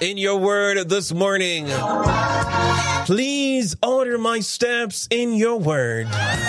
in your word this morning. Please order my steps in your word.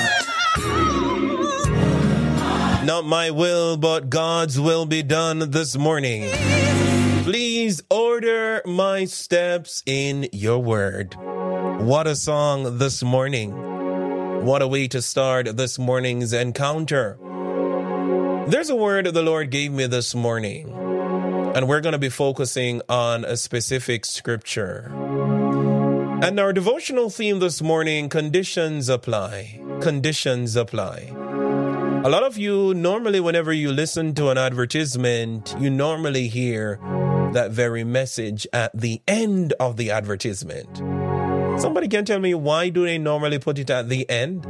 Not my will, but God's will be done this morning. Please order my steps in your word. What a song this morning. What a way to start this morning's encounter. There's a word the Lord gave me this morning, and we're going to be focusing on a specific scripture. And our devotional theme this morning, conditions apply. Conditions apply. A lot of you, normally whenever you listen to an advertisement, you normally hear that very message at the end of the advertisement. Somebody can tell me, why do they normally put it at the end?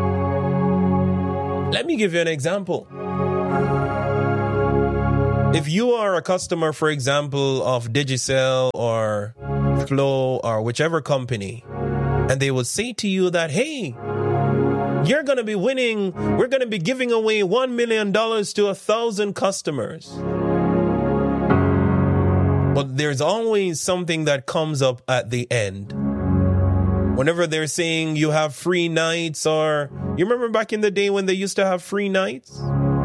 Let me give you an example. If you are a customer, for example, of Digicel or Flow or whichever company, and they will say to you that, hey, you're going to be winning, we're going to be giving away $1 million to 1,000 customers. But there's always something that comes up at the end. Whenever they're saying you have free nights, or you remember back in the day when they used to have free nights?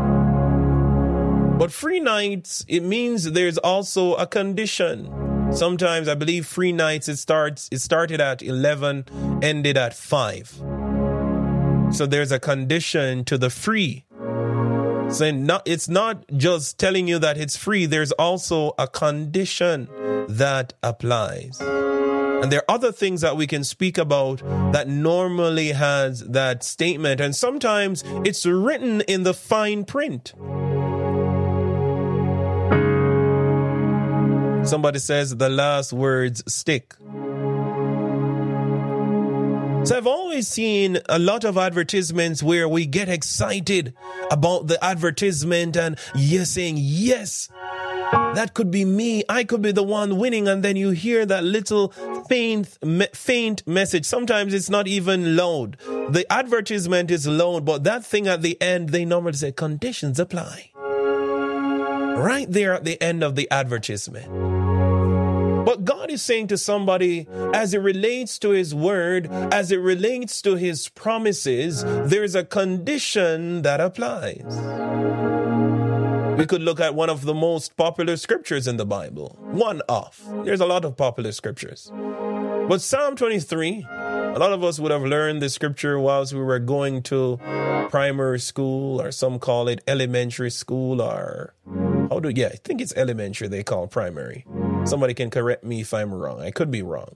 But free nights, it means there's also a condition. Sometimes I believe free nights, it started at 11, ended at 5. So there's a condition to the free. So it's not just telling you that it's free. There's also a condition that applies. And there are other things that we can speak about that normally has that statement. And sometimes it's written in the fine print. Somebody says the last words stick. So I've always seen a lot of advertisements where we get excited about the advertisement and you're saying, yes, that could be me. I could be the one winning. And then you hear that little faint message. Sometimes it's not even loud. The advertisement is loud, but that thing at the end, they normally say conditions apply. Right there at the end of the advertisement. But God is saying to somebody, as it relates to his word, as it relates to his promises, there's a condition that applies. We could look at one of the most popular scriptures in the Bible. There's a lot of popular scriptures. But Psalm 23, a lot of us would have learned the scripture whilst we were going to primary school, or some call it elementary school, or I think it's elementary they call primary. Somebody can correct me if I'm wrong. I could be wrong.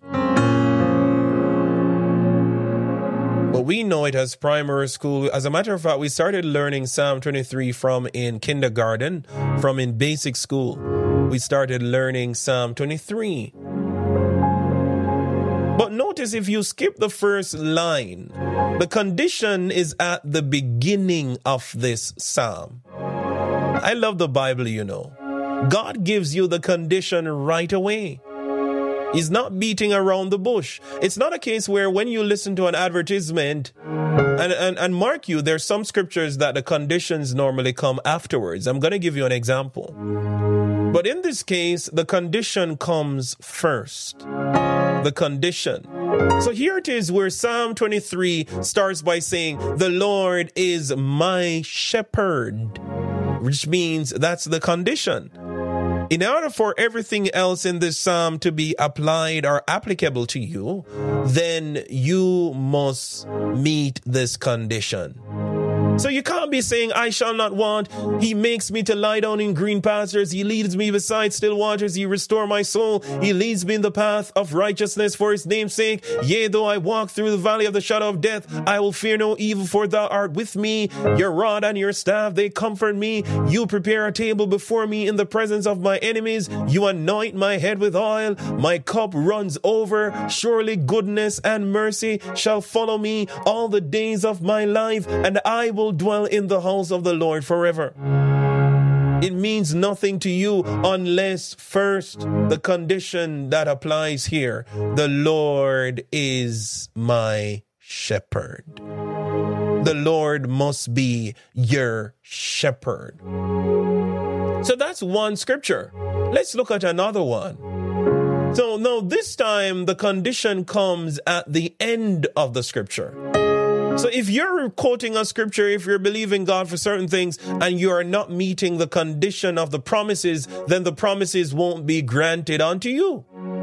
But we know it as primary school. As a matter of fact, we started learning Psalm 23 from in kindergarten, from in basic school. We started learning Psalm 23. But notice if you skip the first line, the condition is at the beginning of this psalm. I love the Bible, you know. God gives you the condition right away. He's not beating around the bush. It's not a case where when you listen to an advertisement, and mark you, there's some scriptures that the conditions normally come afterwards. I'm going to give you an example. But in this case, the condition comes first. The condition. So here it is where Psalm 23 starts by saying, the Lord is my shepherd, which means that's the condition. In order for everything else in this psalm to be applied or applicable to you, then you must meet this condition. So you can't be saying, I shall not want. He makes me to lie down in green pastures. He leads me beside still waters. He restores my soul. He leads me in the path of righteousness for his name's sake. Yea, though I walk through the valley of the shadow of death, I will fear no evil, for thou art with me. Your rod and your staff, they comfort me. You prepare a table before me in the presence of my enemies. You anoint my head with oil. My cup runs over. Surely goodness and mercy shall follow me all the days of my life, and I will dwell in the house of the Lord forever. It means nothing to you unless first the condition that applies here, the Lord is my shepherd. The Lord must be your shepherd. So that's one scripture. Let's look at another one. So now this time the condition comes at the end of the scripture. So if you're quoting a scripture, if you're believing God for certain things and you are not meeting the condition of the promises, then the promises won't be granted unto you.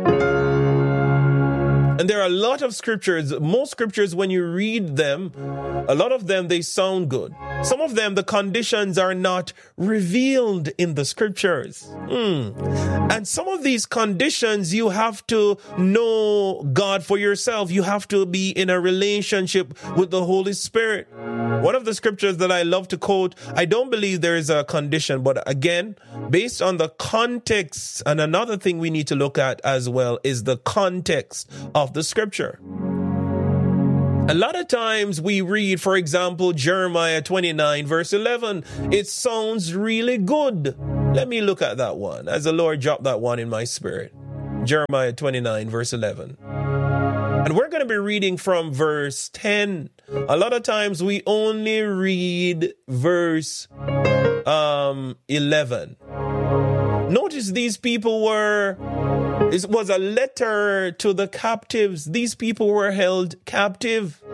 And there are a lot of scriptures, most scriptures, when you read them, a lot of them, they sound good. Some of them, the conditions are not revealed in the scriptures. And some of these conditions, you have to know God for yourself. You have to be in a relationship with the Holy Spirit. One of the scriptures that I love to quote, I don't believe there is a condition, but again, based on the context, and another thing we need to look at as well is the context of the scripture. A lot of times we read, for example, Jeremiah 29 verse 11. It sounds really good. Let me look at that one as the Lord dropped that one in my spirit. Jeremiah 29 verse 11. And we're going to be reading from verse 10. A lot of times we only read verse 11. Notice these people it was a letter to the captives. These people were held captive.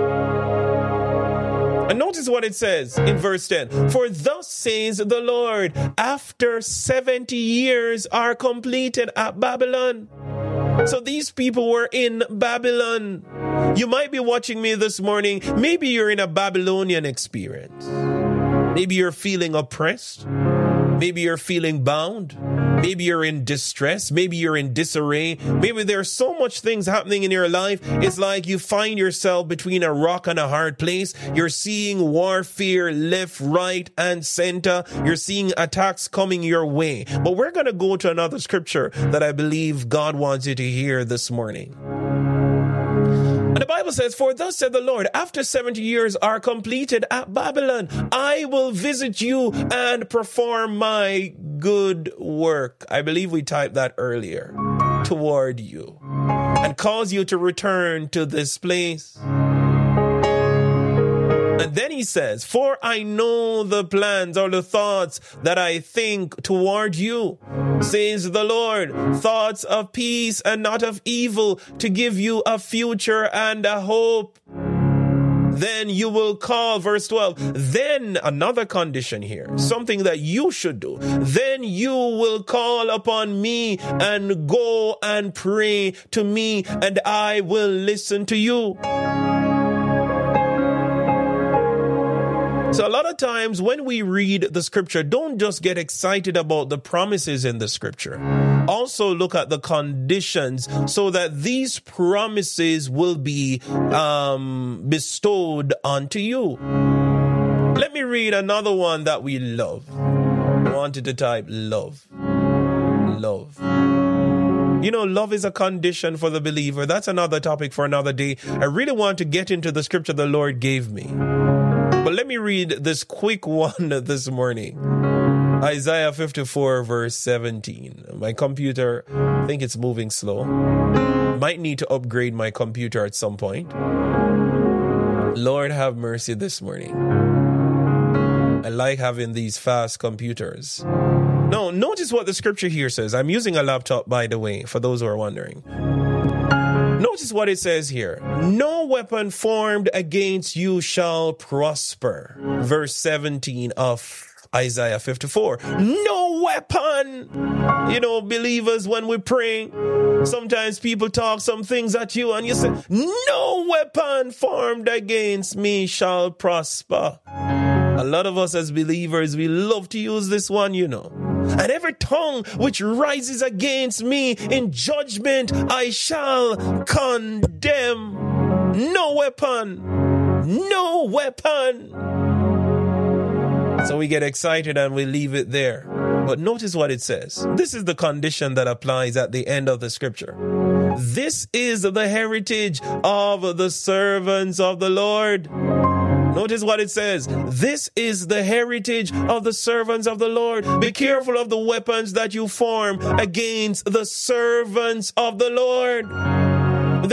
And notice what it says in verse 10. For thus says the Lord, after 70 years are completed at Babylon. So these people were in Babylon. You might be watching me this morning. Maybe you're in a Babylonian experience. Maybe you're feeling oppressed. Maybe you're feeling bound. Maybe you're in distress. Maybe you're in disarray. Maybe there's so much things happening in your life. It's like you find yourself between a rock and a hard place. You're seeing warfare left, right, and center. You're seeing attacks coming your way. But we're going to go to another scripture that I believe God wants you to hear this morning. And the Bible says, for thus said the Lord, after 70 years are completed at Babylon, I will visit you and perform my good work. I believe we typed that earlier. Toward you. And cause you to return to this place. And then he says, for I know the plans or the thoughts that I think toward you, says the Lord, thoughts of peace and not of evil, to give you a future and a hope. Then you will call, verse 12, then another condition here, something that you should do. Then you will call upon me and go and pray to me, and I will listen to you. So a lot of times when we read the scripture, don't just get excited about the promises in the scripture. Also look at the conditions so that these promises will be bestowed onto you. Let me read another one that we love. I wanted to type love. Love. You know, love is a condition for the believer. That's another topic for another day. I really want to get into the scripture the Lord gave me. But let me read this quick one this morning. Isaiah 54 verse 17. My computer, I think it's moving slow. Might need to upgrade my computer at some point. Lord have mercy this morning. I like having these fast computers. No, notice what the scripture here says. I'm using a laptop, by the way, for those who are wondering. Notice what it says here. No weapon formed against you shall prosper. Verse 17 of Isaiah 54. No weapon. You know, believers, when we pray, sometimes people talk some things at you and you say, no weapon formed against me shall prosper. A lot of us as believers, we love to use this one, you know. And every tongue which rises against me in judgment, I shall condemn. No weapon. No weapon. So we get excited and we leave it there. But notice what it says. This is the condition that applies at the end of the scripture. This is the heritage of the servants of the Lord. Notice what it says. This is the heritage of the servants of the Lord. Be careful of the weapons that you form against the servants of the Lord.